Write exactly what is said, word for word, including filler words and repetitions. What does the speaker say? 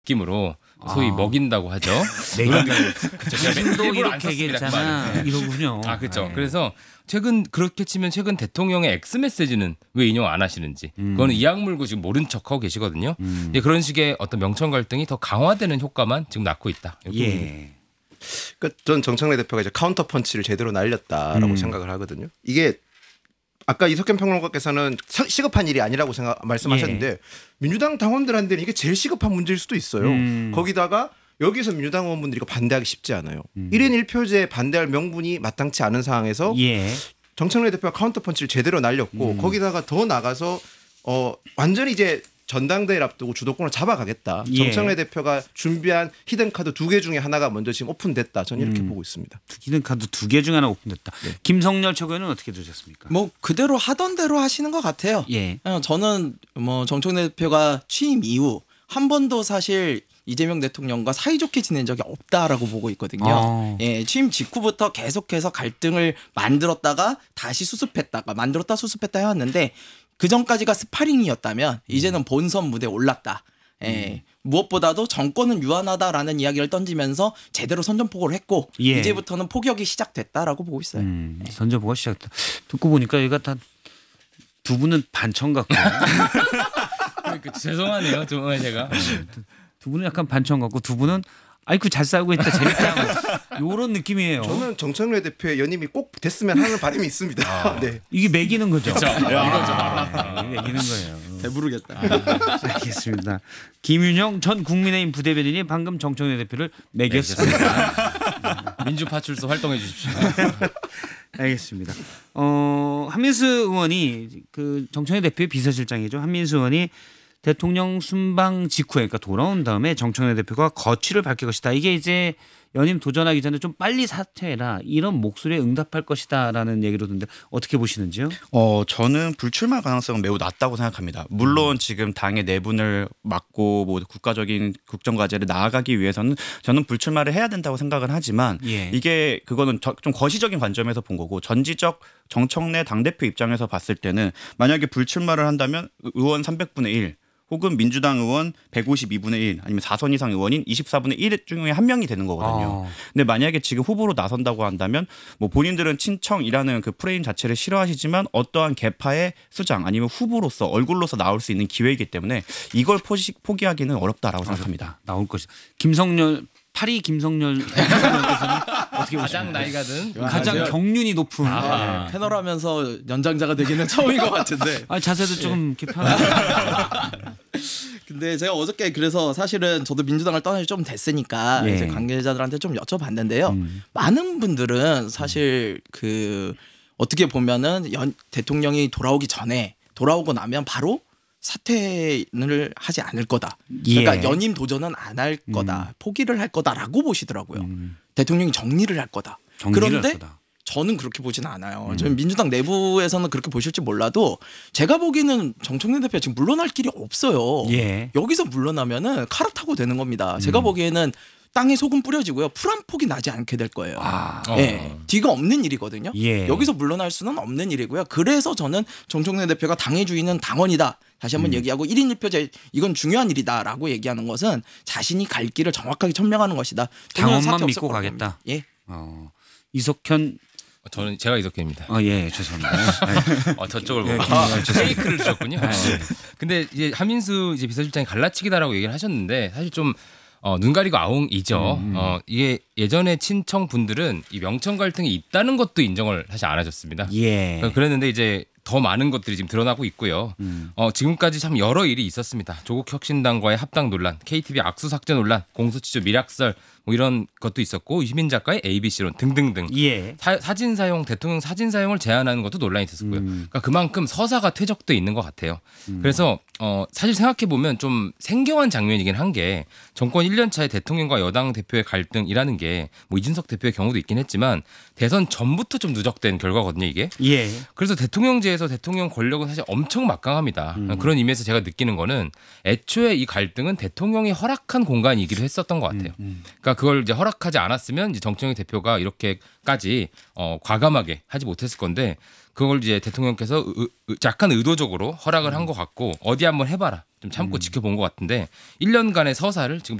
느낌으로 소위 아. 먹인다고 하죠. 내가 일부러 안 이렇게 썼습니다, 얘기했잖아. 그 말을. 이러군요. 아 그렇죠. 네. 그래서 최근 그렇게 치면 최근 대통령의 X 메시지는 왜 인용 안 하시는지 음. 그거는 이악 물고 지금 모른 척하고 계시거든요. 음. 근데 그런 식의 어떤 명천 갈등이 더 강화되는 효과만 지금 낳고 있다. 예. 그러니까 전 정청래 대표가 이제 카운터 펀치를 제대로 날렸다라고 음. 생각을 하거든요. 이게 아까 이석현 평론가께서는 서- 시급한 일이 아니라고 생각 말씀하셨는데 예. 민주당 당원들한테는 이게 제일 시급한 문제일 수도 있어요. 음. 거기다가 여기서 민주당 의원분들이 이거 반대하기 쉽지 않아요. 음. 일 인 일 표제에 반대할 명분이 마땅치 않은 상황에서 예. 정청래 대표가 카운터 펀치를 제대로 날렸고 음. 거기다가 더 나가서 어 완전히 이제 전당대회를 앞두고 주도권을 잡아가겠다. 예. 정청래 대표가 준비한 히든 카드 두 개 중에 하나가 먼저 지금 오픈됐다. 저는 이렇게 음. 보고 있습니다. 히든 카드 두 개 중 하나 오픈됐다. 네. 김성렬 최고위원은 어떻게 들으셨습니까? 뭐 그대로 하던 대로 하시는 것 같아요. 예. 어, 저는 뭐 정청래 대표가 취임 이후 한 번도 사실 이재명 대통령과 사이좋게 지낸 적이 없다라고 보고 있거든요. 어. 예, 취임 직후부터 계속해서 갈등을 만들었다가 다시 수습했다가 만들었다 수습했다 해왔는데 그 전까지가 스파링이었다면 이제는 본선 무대에 올랐다. 예, 무엇보다도 정권은 유한하다라는 이야기를 던지면서 제대로 선전포고를 했고 예. 이제부터는 포격이 시작됐다라고 보고 있어요. 음, 선전포가 시작됐다. 듣고 보니까 얘가 다 두 분은 반청 같고 그러니까 죄송하네요. 정말 제가. 두 분은 약간 반청 같고 두 분은 아이고 잘 싸우고 있다 재밌다 이런 느낌이에요. 저는 정청래 대표의 연임이 꼭 됐으면 하는 바람이 있습니다. 네. 이게 매기는 거죠. 그렇죠. 이거죠. 아, 이게 매기는 거예요. 배부르겠다. 알겠습니다. 김윤영 전 국민의힘 부대변인이 방금 정청래 대표를 매겼습니다. 민주파출소 활동해 주십시오. 알겠습니다. 어, 한민수 의원이 그 정청래 대표의 비서실장이죠. 한민수 의원이 대통령 순방 직후에 그러니까 돌아온 다음에 정청래 대표가 거취를 밝힐 것이다. 이게 이제 연임 도전하기 전에 좀 빨리 사퇴해라 이런 목소리에 응답할 것이다라는 얘기로 듣는데 어떻게 보시는지요? 어, 저는 불출마 가능성은 매우 낮다고 생각합니다. 물론 지금 당의 내분을 막고 뭐 국가적인 국정과제를 나아가기 위해서는 저는 불출마를 해야 된다고 생각을 하지만 예. 이게 그거는 저- 좀 거시적인 관점에서 본 거고 전지적 정청래 당대표 입장에서 봤을 때는 만약에 불출마를 한다면 의원 삼백분의 일 혹은 민주당 의원 백오십이분의 일 아니면 사선 이상 의원인 이십사분의 일 중에 한 명이 되는 거거든요. 아. 근데 만약에 지금 후보로 나선다고 한다면 뭐 본인들은 친청이라는 그 프레임 자체를 싫어하시지만 어떠한 계파의 수장 아니면 후보로서 얼굴로서 나올 수 있는 기회이기 때문에 이걸 포기, 포기하기는 어렵다라고 생각합니다. 나올 것이다. 김성렬 파리 김성렬 의원께서는 어떻게 가장 보십니까? 나이가 든 가장 경륜이 높은 아. 네. 패널하면서 연장자가 되기는 처음인 것 같은데. 아, 자세도 조금 이렇게 편하게 근데 제가 어저께 그래서 사실은 저도 민주당을 떠난 지 좀 됐으니까 예. 이제 관계자들한테 좀 여쭤봤는데요. 음. 많은 분들은 사실 그 어떻게 보면은 연, 대통령이 돌아오기 전에 돌아오고 나면 바로 사퇴를 하지 않을 거다. 그러니까 예. 연임 도전은 안 할 거다. 포기를 할 거다라고 보시더라고요. 대통령이 정리를 할 거다. 정리를 그런데 할 거다. 저는 그렇게 보지는 않아요. 저는 민주당 내부에서는 그렇게 보실지 몰라도 제가 보기에는 정청래 대표가 지금 물러날 길이 없어요. 예. 여기서 물러나면은 카르타고 되는 겁니다. 제가 보기에는 땅에 소금 뿌려지고요. 풀 한 폭이 나지 않게 될 거예요. 아. 예. 뒤가 없는 일이거든요. 예. 여기서 물러날 수는 없는 일이고요. 그래서 저는 정청래 대표가 당의 주인은 당원이다. 다시 한번 얘기하고 일 인 일 표제 이건 중요한 일이다라고 얘기하는 것은 자신이 갈 길을 정확하게 천명하는 것이다. 저는 사퇴 당원만 없을 믿고 거라고 가겠다. 봅니다. 예. 어, 이석현 저는 제가 이석현입니다. 아, 예, 죄송합니다. 어, 저쪽을 예, 보고 아, 페이크를 주셨군요. 어. 근데 이제 한민수 이제 비서실장이 갈라치기다라고 얘기를 하셨는데 사실 좀 어, 눈 가리고 아웅이죠. 음, 음. 어, 이게 예전에 친청 분들은 이 명청 갈등이 있다는 것도 인정을 사실 안 하셨습니다. 예. 어, 그랬는데 이제 더 많은 것들이 지금 드러나고 있고요. 음. 어, 지금까지 참 여러 일이 있었습니다. 조국 혁신당과의 합당 논란, 케이티비 악수 삭제 논란, 공수처 미락설 뭐 이런 것도 있었고 이시민 작가의 에이비씨론 등등등. 예. 사, 사진 사용 대통령 사진 사용을 제한하는 것도 논란이 있었고요. 음. 그러니까 그만큼 서사가 퇴적돼 있는 것 같아요. 그래서 어, 사실 생각해 보면 좀 생경한 장면이긴 한 게 정권 일 년 차에 대통령과 여당 대표의 갈등이라는 게 뭐 이준석 대표의 경우도 있긴 했지만 대선 전부터 좀 누적된 결과거든요, 이게. 예. 그래서 대통령제에서 대통령 권력은 사실 엄청 막강합니다. 음. 그런 의미에서 제가 느끼는 거는 애초에 이 갈등은 대통령이 허락한 공간이기도 했었던 것 같아요. 음. 그러니까 그걸 이제 허락하지 않았으면 이제 정청래 대표가 이렇게까지 어, 과감하게 하지 못했을 건데 그걸 이제 대통령께서 의, 의, 약간 의도적으로 허락을 한 것 같고 어디 한번 해봐라 좀 참고 지켜본 것 같은데 일 년간의 서사를 지금